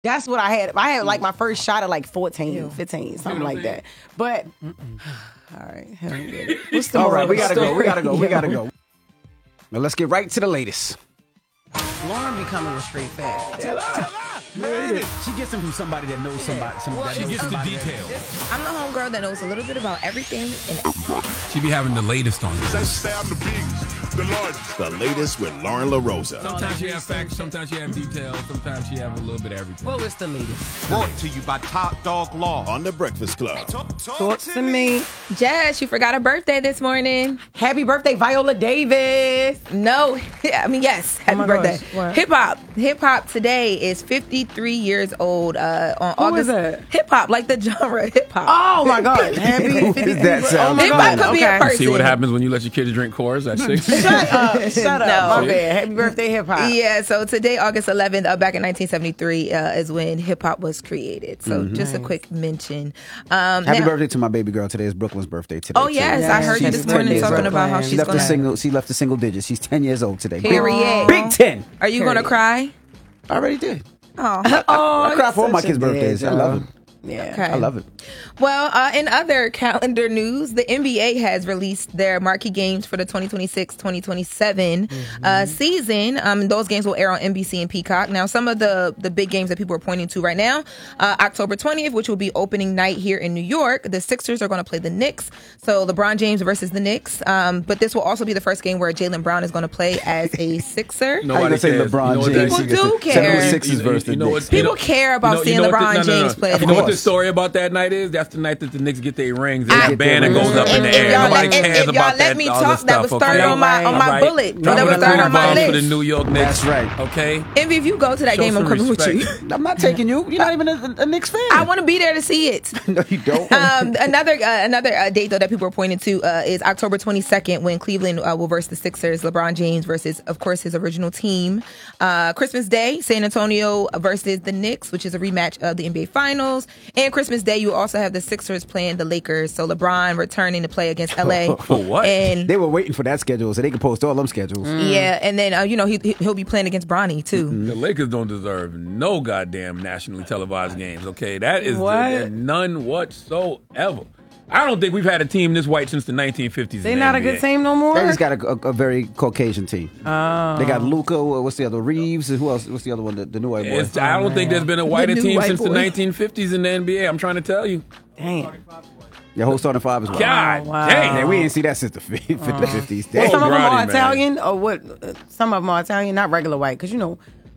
That's what I had. I had like my first shot at like 14, 15, something like that. But, all right. What's the All right, we gotta story? go. Now let's get right to the latest. Lauren becoming a straight fat. She gets them from somebody that knows somebody. She gets the details. I'm the homegirl that knows a little bit about everything and She be having the latest on this. The latest with Lauren LaRosa. Sometimes she have facts, sometimes she have details, sometimes she have a little bit of everything. What was the latest? Brought to you by Top Dog Law on The Breakfast Club. Talk to me. Jess, you forgot her birthday this morning. Happy birthday, Viola Davis. No, I mean, yes, happy my birthday. gosh, what? Hip hop today is 53 years old. On Who August. is that? Hip hop, like the genre hip hop. Oh my God. Happy Who does that sound Oh my Hip God. hop could be a person. See what happens when you let your kids drink Coors at 6? Shut up. No. My bad. Happy birthday, hip hop. Yeah, so today, August 11th, back in 1973, is when hip hop was created. So just a quick mention. Happy birthday to my baby girl. Today is Brooklyn's birthday today. Oh yes, I heard you She's this morning 10 years talking old. about how She she's She gonna. left the single digits. She's 10 years old today. Period. Big 10. Are you gonna cry? I already did. Oh, I cry for all my such kids' a birthdays. I love it. Yeah. okay. I love it. Well, in other calendar news, the NBA has released their marquee games for the 2026-2027 season. Those games will air on NBC and Peacock. Now, some of the big games that people are pointing to right now, October 20th, which will be opening night here in New York, the Sixers are going to play the Knicks. So LeBron James versus the Knicks. But this will also be the first game where Jaylen Brown is going to play as a Sixer. How you gonna say LeBron James? People do care. 76ers versus the Knicks. People care about seeing LeBron James play. You know what the story about that night is? That's the night that the Knicks get their rings and I- that banner goes up in the If air. y'all Nobody let- cares if y'all about let that. me all talk, this that was stuff, started okay? on my All bullet. Drop That was the started on my bombs list. for the New York Knicks. That's right. Okay. Envy, if you go to that Show game, I'm some coming with you. respect. I'm not taking you. You're not even a Knicks fan. I want to be there to see it. No, you don't. Another date though that people are pointing to is October 22nd when Cleveland will verse the Sixers. LeBron James versus, of course, his original team. Christmas Day, San Antonio versus the Knicks, which is a rematch of the NBA Finals. And Christmas Day, you also have the Sixers playing the Lakers. So LeBron returning to play against LA. For what? And They were waiting for that schedule so they could post all them schedules. yeah, and then he'll be playing against Bronny too. The Lakers don't deserve no goddamn nationally televised games, okay? That is What? none whatsoever. I don't think we've had a team this white since the 1950s. They in the not a NBA. good team no more? They just got a very Caucasian team. Oh. They got Luka. What's the other? Reeves. Who else? What's the other one? The new white boy. I don't think there's been a whiter new team white since the boy. 1950s in the NBA. I'm trying to tell you. Damn. Your whole starting five as well. God wow. dang. Man, we didn't see that since the 50s. Whoa, Some of them Bronny, are man. Italian, or what? Some of them are Italian, not regular white, because you know.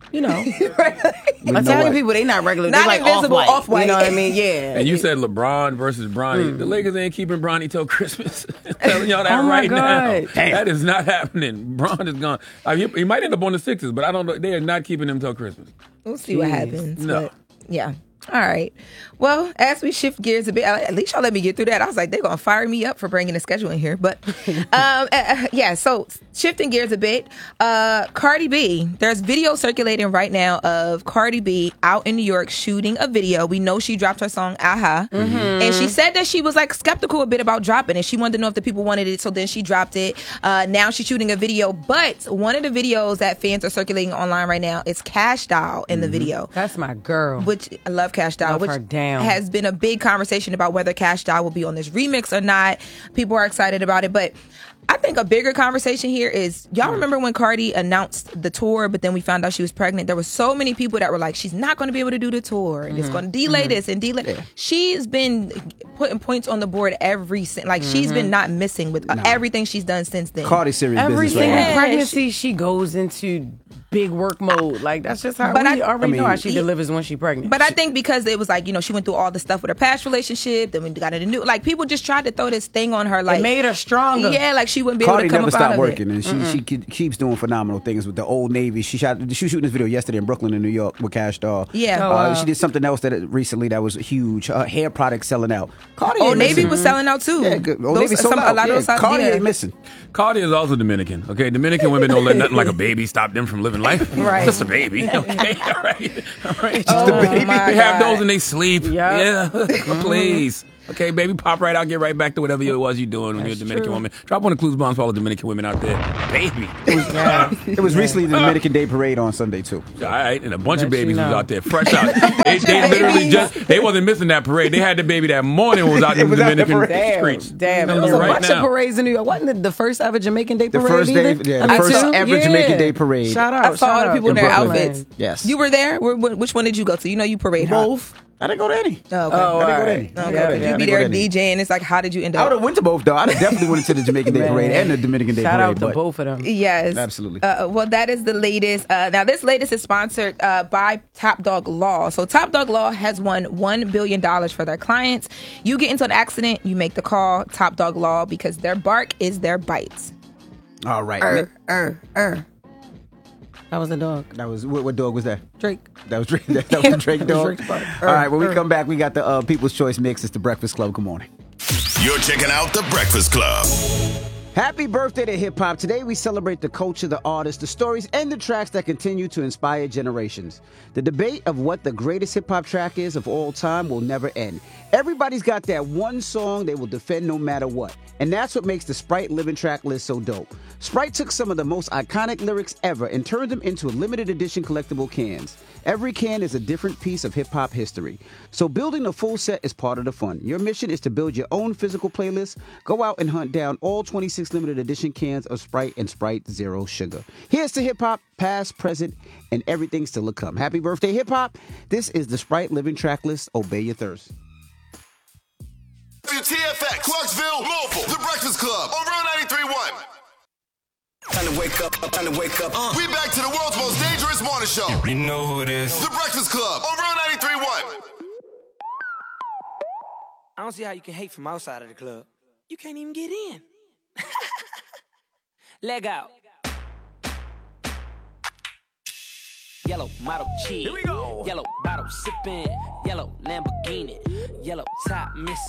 Italian white. people, they not regular. Not They like invisible, off-white. off-white. You know what I mean? Yeah. And you said LeBron versus Bronny. The Lakers ain't keeping Bronny till Christmas. Telling y'all that Oh, my right God. now. That is not happening. Bron is gone. He might end up on the Sixers, but I don't know. They are not keeping him till Christmas. We'll see what happens. No. But, yeah. All right. Well, as we shift gears a bit, at least y'all let me get through that. I was like, they're going to fire me up for bringing the schedule in here. But yeah, so shifting gears a bit, Cardi B, there's video circulating right now of Cardi B out in New York shooting a video. We know she dropped her song, Aha. And she said that she was like skeptical a bit about dropping it. She wanted to know if the people wanted it. So then she dropped it. Now she's shooting a video. But one of the videos that fans are circulating online right now is Cash Doll in the video. That's my girl. Which I love Cash Doll, Love which her down. has been a big conversation about whether Cash Doll will be on this remix or not. People are excited about it, but I think a bigger conversation here is, y'all remember when Cardi announced the tour, but then we found out she was pregnant? There were so many people that were like, she's not going to be able to do the tour, and it's going to delay this and delay. Yeah. She's been putting points on the board she's been not missing with everything she's done since then. Cardi's serious Every business right single now. pregnancy, she goes into big work mode. Like, that's just how But we already know how she delivers when she's pregnant. But I think because it was like, she went through all the stuff with her past relationship, then we got a new, like, people just tried to throw this thing on her, like, it made her stronger. yeah, like she wouldn't be Cardi able to come never up out stopped of working, it. and she keeps doing phenomenal things with the Old Navy. She was shooting this video yesterday in Brooklyn and New York with Cash Doll. Yeah. Oh, wow. She did something else recently that was huge. Hair products selling out. Cardi Old ain't Navy missing. was selling out too. Yeah, good. Old Navy sold a out. lot of those Cardi yeah. ain't missing. Cardi is also Dominican. Okay, Dominican women don't let nothing like a baby stop them from living life. Right. Just a baby. Okay, all right. Just a baby. my They have God. those and they sleep. Yep. Yeah, please. Okay, baby, pop right out, get right back to whatever it was you doing when you're a Dominican woman. Drop one of Clues Bombs for all the Dominican women out there. Baby. It was recently the Dominican Day Parade on Sunday, too. All right, and a bunch of babies was out there, fresh out. They literally they wasn't missing that parade. They had the baby that morning was out in the Dominican streets. Damn. There was a bunch of parades in New York. Wasn't it the first ever Jamaican Day parade? The first ever Jamaican Day parade. Shout out. I saw all the people in their outfits. Yes. You were there? Which one did you go to? You know you parade both. I didn't go to any. Oh, okay. I didn't go to any. You be there DJing. It's like, how did you end up? I would have went to both, though. I'd have definitely went to the Jamaican Day Parade and the Dominican Day Parade. Shout out to both of them. Yes. Absolutely. Well, that is the latest. Now, this latest is sponsored by Top Dog Law. So Top Dog Law has won $1 billion for their clients. You get into an accident, you make the call, Top Dog Law, because their bark is their bite. All right. That was a dog. That was what dog was that? Drake. That was Drake. That was the Drake dog. Drake's bark. All right. When we come back, we got the People's Choice Mix. It's the Breakfast Club. Good morning. You're checking out the Breakfast Club. Happy birthday to hip hop. Today we celebrate the culture, the artists, the stories, and the tracks that continue to inspire generations. The debate of what the greatest hip hop track is of all time will never end. Everybody's got that one song they will defend no matter what. And that's what makes the Sprite Living Track list so dope. Sprite took some of the most iconic lyrics ever and turned them into limited edition collectible cans. Every can is a different piece of hip hop history. So building a full set is part of the fun. Your mission is to build your own physical playlist. Go out and hunt down all 26 limited edition cans of Sprite and Sprite Zero Sugar. Here's to hip hop, past, present, and everything still to come. Happy birthday, hip hop. This is the Sprite Living Track List. Obey your thirst. WTFX, Clarksville, Louisville, The Breakfast Club on Real 93.1. Time to wake up, time to wake up. We back to the world's most dangerous morning show. You know who it is. The Breakfast Club on Real 93.1. I don't see how you can hate from outside of the club. You can't even get in. Leg out. Yellow model cheese. Here we go. Yellow bottle sipping. Yellow Lamborghini. Yellow top miss.